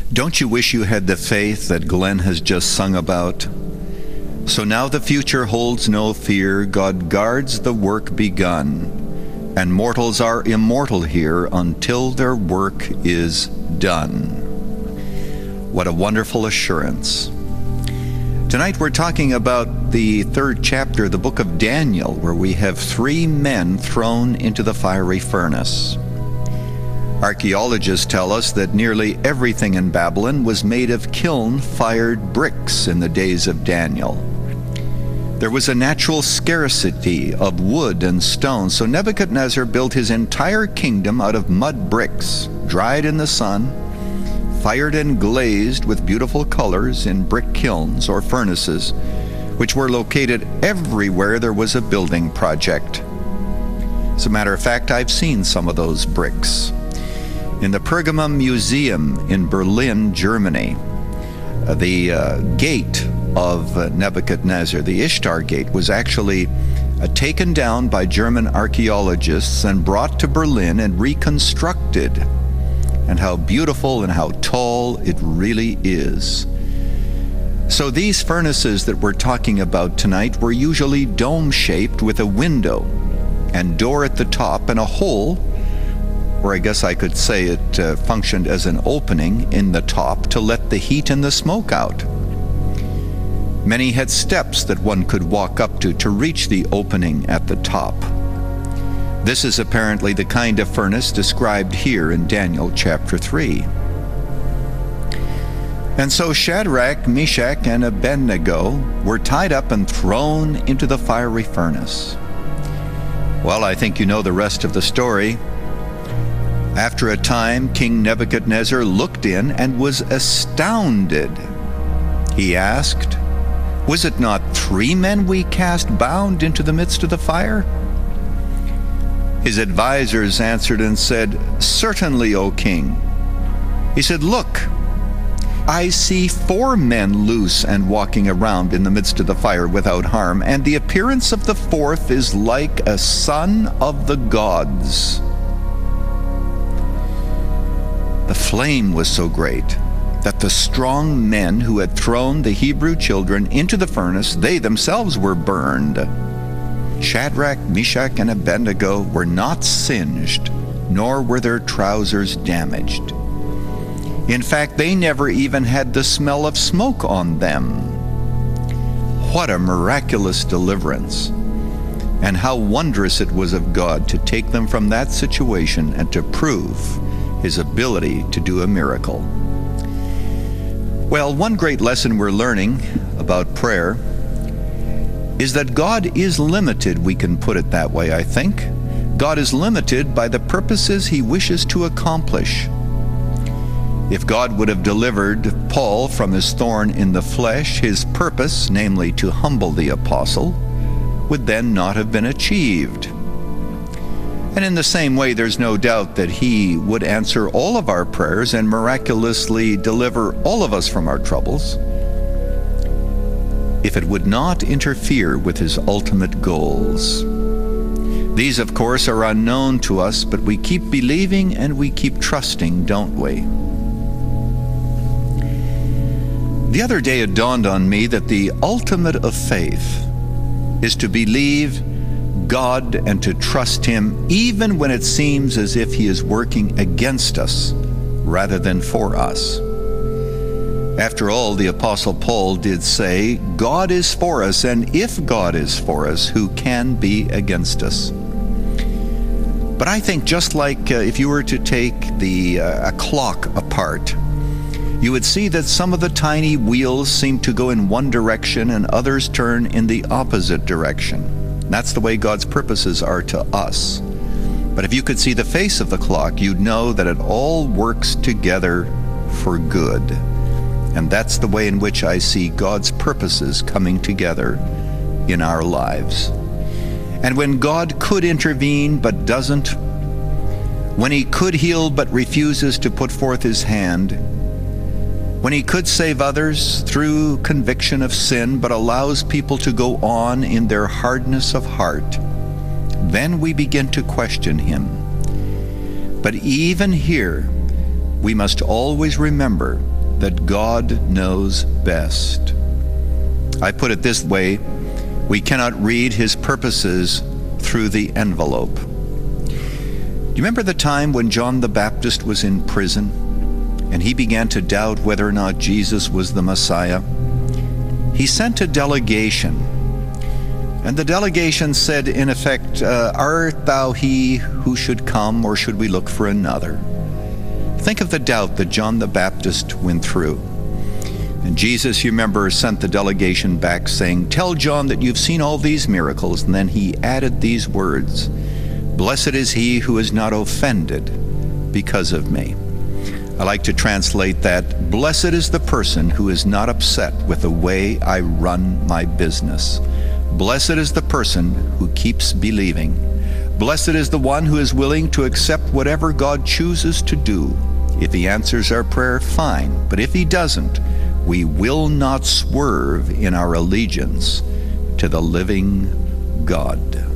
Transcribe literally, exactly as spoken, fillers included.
Don't you wish you had the faith that Glenn has just sung about? So now the future holds no fear. God guards the work begun, and mortals are immortal here until their work is done. What a wonderful assurance. Tonight we're talking about the third chapter of the book of Daniel, where we have three men thrown into the fiery furnace. Archaeologists tell us that nearly everything in Babylon was made of kiln-fired bricks in the days of Daniel. There was a natural scarcity of wood and stone, so Nebuchadnezzar built his entire kingdom out of mud bricks, dried in the sun, fired and glazed with beautiful colors in brick kilns or furnaces, which were located everywhere there was a building project. As a matter of fact, I've seen some of those bricks. In the Pergamum Museum in Berlin, Germany, uh, the uh, gate of uh, Nebuchadnezzar, the Ishtar Gate, was actually uh, taken down by German archaeologists and brought to Berlin and reconstructed. And how beautiful and how tall it really is. So these furnaces that we're talking about tonight were usually dome-shaped with a window and door at the top and a hole, or I guess I could say it uh, functioned as an opening in the top to let the heat and the smoke out. Many had steps that one could walk up to to reach the opening at the top. This is apparently the kind of furnace described here in Daniel chapter three. And so Shadrach, Meshach, and Abednego were tied up and thrown into the fiery furnace. Well, I think you know the rest of the story. After a time, King Nebuchadnezzar looked in and was astounded. He asked, "Was it not three men we cast bound into the midst of the fire?" His advisors answered and said, "Certainly, O king." He said, "Look, I see four men loose and walking around in the midst of the fire without harm, and the appearance of the fourth is like a son of the gods." The flame was so great that the strong men who had thrown the Hebrew children into the furnace, they themselves were burned. Shadrach, Meshach, and Abednego were not singed, nor were their trousers damaged. In fact, they never even had the smell of smoke on them. What a miraculous deliverance! And how wondrous it was of God to take them from that situation and to prove His ability to do a miracle. Well, one great lesson we're learning about prayer is that God is limited, we can put it that way, I think. God is limited by the purposes He wishes to accomplish. If God would have delivered Paul from his thorn in the flesh, his purpose, namely to humble the apostle, would then not have been achieved. And in the same way, there's no doubt that He would answer all of our prayers and miraculously deliver all of us from our troubles, if it would not interfere with His ultimate goals. These, of course, are unknown to us, but we keep believing and we keep trusting, don't we? The other day it dawned on me that the ultimate of faith is to believe God and to trust Him even when it seems as if He is working against us rather than for us. After all, the Apostle Paul did say, "God is for us, and if God is for us, who can be against us?" But I think just like uh, if you were to take the uh, a clock apart, you would see that some of the tiny wheels seem to go in one direction and others turn in the opposite direction. That's the way God's purposes are to us. But if you could see the face of the clock, you'd know that it all works together for good. And that's the way in which I see God's purposes coming together in our lives. And when God could intervene but doesn't, when He could heal but refuses to put forth His hand, when He could save others through conviction of sin but allows people to go on in their hardness of heart, then we begin to question Him. But even here, we must always remember that God knows best. I put it this way: we cannot read his purposes through the envelope. Do you remember the time when John the Baptist was in prison and he began to doubt whether or not Jesus was the Messiah? He sent a delegation, and the delegation said, in effect, uh, art thou he who should come, or should we look for another? Think of the doubt that John the Baptist went through. And Jesus, you remember, sent the delegation back saying, tell John that you've seen all these miracles. And then he added these words, blessed is he who is not offended because of me. I like to translate that, blessed is the person who is not upset with the way I run my business. Blessed is the person who keeps believing. Blessed is the one who is willing to accept whatever God chooses to do. If he answers our prayer, fine. But if he doesn't, we will not swerve in our allegiance to the living God.